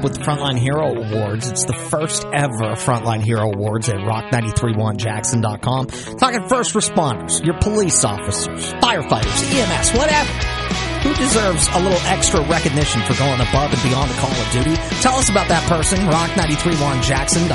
up with the Frontline Hero Awards. It's the first ever Frontline Hero Awards at rock931jackson.com. Talking first responders, your police officers, firefighters, EMS, whatever. Who deserves a little extra recognition for going above and beyond the call of duty? Tell us about that person, rock931jackson.com.